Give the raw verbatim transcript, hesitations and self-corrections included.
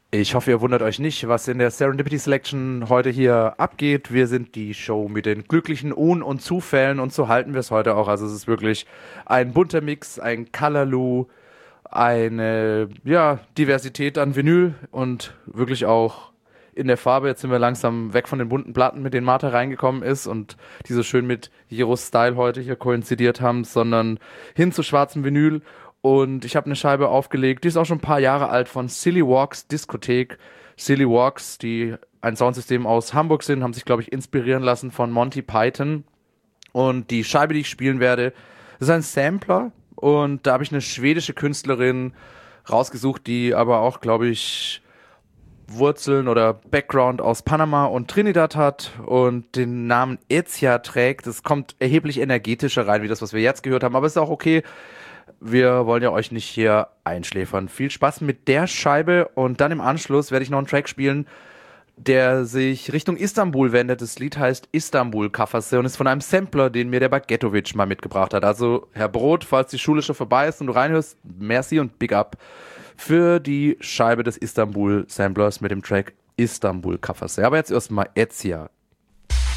Ich hoffe, ihr wundert euch nicht, was in der Serendipity Selection heute hier abgeht. Wir sind die Show mit den glücklichen Un- und Zufällen und so halten wir es heute auch. Also es ist wirklich ein bunter Mix, ein Colorloo, eine ja, Diversität an Vinyl und wirklich auch in der Farbe. Jetzt sind wir langsam weg von den bunten Platten, mit denen Martha reingekommen ist und die so schön mit Jeros Style heute hier koinzidiert haben, sondern hin zu schwarzem Vinyl. Und ich habe eine Scheibe aufgelegt, die ist auch schon ein paar Jahre alt, von Silly Walks Diskothek. Silly Walks, die ein Soundsystem aus Hamburg sind, haben sich, glaube ich, inspirieren lassen von Monty Python. Und die Scheibe, die ich spielen werde, ist ein Sampler. Und da habe ich eine schwedische Künstlerin rausgesucht, die aber auch, glaube ich, Wurzeln oder Background aus Panama und Trinidad hat und den Namen Ezia trägt. Das kommt erheblich energetischer rein, wie das, was wir jetzt gehört haben. Aber ist auch okay. Wir wollen ja euch nicht hier einschläfern. Viel Spaß mit der Scheibe und dann im Anschluss werde ich noch einen Track spielen, der sich Richtung Istanbul wendet. Das Lied heißt Istanbul Kafase und ist von einem Sampler, den mir der Bagetovic mal mitgebracht hat. Also, Herr Brot, falls die Schule schon vorbei ist und du reinhörst, merci und big up für die Scheibe des Istanbul Samplers mit dem Track Istanbul Kafase. Aber jetzt erstmal Ezia.